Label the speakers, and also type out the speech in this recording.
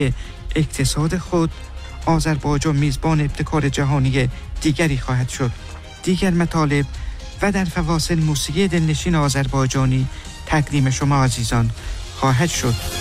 Speaker 1: اقتصاد خود، آذربایجان میزبان ابتکار جهانی دیگری خواهد شد. دیگر مطالب و در فواصل موسیقی دلنشین آذربایجانی تقدیم شما عزیزان خواهد شد.